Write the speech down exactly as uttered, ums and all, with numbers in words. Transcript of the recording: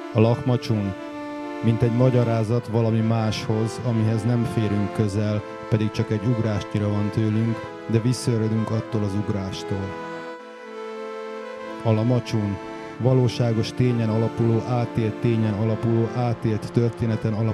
A lakmacsun, mint egy magyarázat valami máshoz, amihez nem férünk közel, pedig csak egy ugrásnyira van tőlünk, de visszaöredünk attól az ugrástól. A lamacsun, valóságos tényen alapuló, átélt tényen alapuló, átélt történeten alapuló,